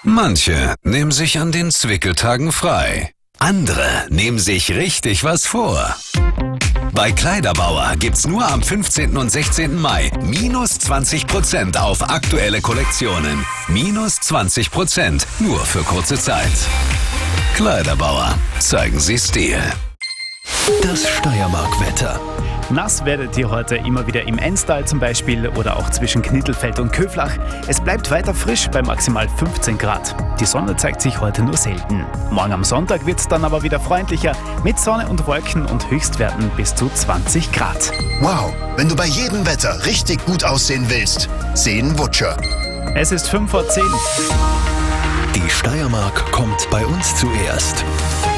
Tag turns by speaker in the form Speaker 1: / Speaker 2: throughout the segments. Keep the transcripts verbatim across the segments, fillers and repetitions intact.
Speaker 1: Manche nehmen sich an den Zwickeltagen frei. Andere nehmen sich richtig was vor. Bei Kleiderbauer gibt's nur am fünfzehnten und sechzehnten Mai minus zwanzig Prozent auf aktuelle Kollektionen. Minus zwanzig Prozent nur für kurze Zeit. Kleiderbauer, zeigen Sie Stil. Das Steiermark-Wetter.
Speaker 2: Nass werdet ihr heute immer wieder im Enstal zum Beispiel oder auch zwischen Knittelfeld und Köflach. Es bleibt weiter frisch bei maximal fünfzehn Grad. Die Sonne zeigt sich heute nur selten. Morgen am Sonntag wird es dann aber wieder freundlicher mit Sonne und Wolken und Höchstwerten bis zu zwanzig Grad.
Speaker 3: Wow, wenn du bei jedem Wetter richtig gut aussehen willst, sehen Wutscher.
Speaker 2: Es ist fünf vor zehn.
Speaker 1: Die Steiermark kommt bei uns zuerst.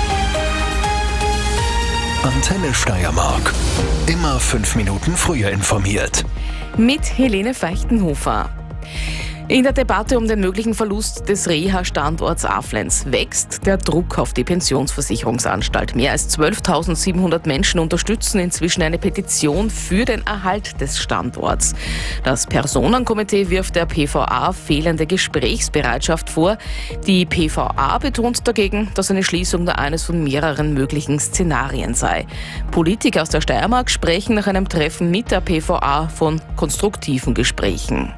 Speaker 1: Antenne Steiermark. Immer fünf Minuten früher informiert.
Speaker 4: Mit Helene Feichtenhofer. In der Debatte um den möglichen Verlust des Reha-Standorts Aflenz wächst der Druck auf die Pensionsversicherungsanstalt. Mehr als zwölftausendsiebenhundert Menschen unterstützen inzwischen eine Petition für den Erhalt des Standorts. Das Personenkomitee wirft der P V A fehlende Gesprächsbereitschaft vor. Die P V A betont dagegen, dass eine Schließung nur eines von mehreren möglichen Szenarien sei. Politiker aus der Steiermark sprechen nach einem Treffen mit der P V A von konstruktiven Gesprächen.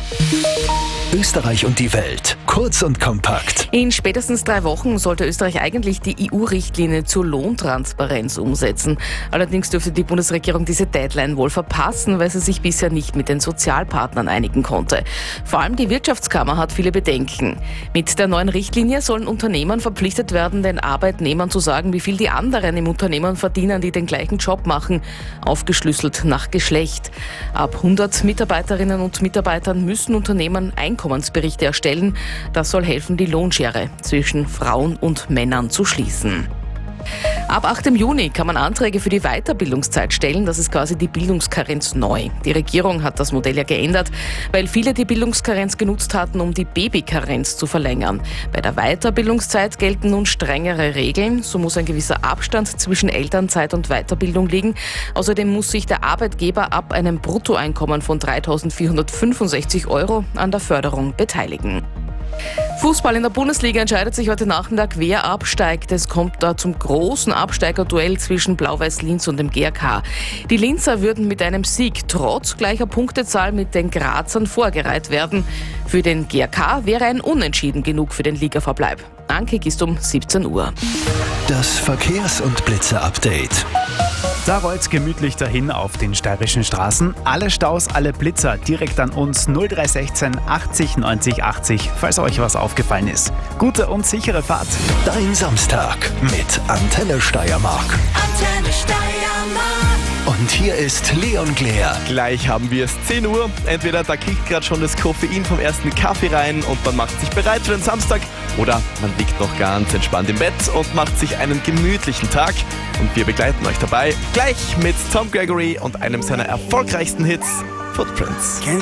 Speaker 1: Österreich und die Welt. Kurz und kompakt.
Speaker 4: In spätestens drei Wochen sollte Österreich eigentlich die E U-Richtlinie zur Lohntransparenz umsetzen. Allerdings dürfte die Bundesregierung diese Deadline wohl verpassen, weil sie sich bisher nicht mit den Sozialpartnern einigen konnte. Vor allem die Wirtschaftskammer hat viele Bedenken. Mit der neuen Richtlinie sollen Unternehmen verpflichtet werden, den Arbeitnehmern zu sagen, wie viel die anderen im Unternehmen verdienen, die den gleichen Job machen, aufgeschlüsselt nach Geschlecht. Ab hundert Mitarbeiterinnen und Mitarbeitern müssen Unternehmen Einkommensberichte erstellen. Das soll helfen, die Lohnschere zwischen Frauen und Männern zu schließen. Ab achtem Juni kann man Anträge für die Weiterbildungszeit stellen. Das ist quasi die Bildungskarenz neu. Die Regierung hat das Modell ja geändert, weil viele die Bildungskarenz genutzt hatten, um die Babykarenz zu verlängern. Bei der Weiterbildungszeit gelten nun strengere Regeln. So muss ein gewisser Abstand zwischen Elternzeit und Weiterbildung liegen. Außerdem muss sich der Arbeitgeber ab einem Bruttoeinkommen von dreitausendvierhundertfünfundsechzig Euro an der Förderung beteiligen. Fußball in der Bundesliga entscheidet sich heute Nachmittag, wer absteigt. Es kommt da zum großen Absteigerduell zwischen Blau-Weiß Linz und dem G A K. Die Linzer würden mit einem Sieg trotz gleicher Punktezahl mit den Grazern vorgereiht werden. Für den G A K wäre ein Unentschieden genug für den Ligaverbleib. Ankick ist um siebzehn Uhr.
Speaker 1: Das Verkehrs- und Blitzer-Update.
Speaker 2: Da rollt's gemütlich dahin auf den steirischen Straßen. Alle Staus, alle Blitzer direkt an uns null drei eins sechs achtzig neunzig achtzig, falls euch was aufgefallen ist. Gute und sichere Fahrt.
Speaker 1: Dein Samstag mit Antenne Steiermark.
Speaker 5: Antenne Steiermark.
Speaker 1: Und hier ist Leon Glär.
Speaker 6: Gleich haben wir es zehn Uhr. Entweder da kickt gerade schon das Koffein vom ersten Kaffee rein und man macht sich bereit für den Samstag. Oder man liegt noch ganz entspannt im Bett und macht sich einen gemütlichen Tag. Und wir begleiten euch dabei. Gleich mit Tom Gregory und einem seiner erfolgreichsten Hits, Footprints.